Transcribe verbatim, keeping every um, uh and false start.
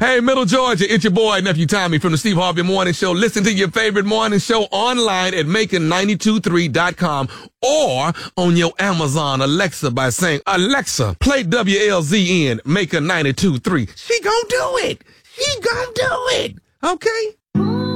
Hey, Middle Georgia, it's your boy, Nephew Tommy from the Steve Harvey Morning Show. Listen to your favorite morning show online at making nine two three dot com or on your Amazon Alexa by saying, Alexa, play W L Z N, Maker ninety-two point three. She gonna do it. She gonna do it. Okay?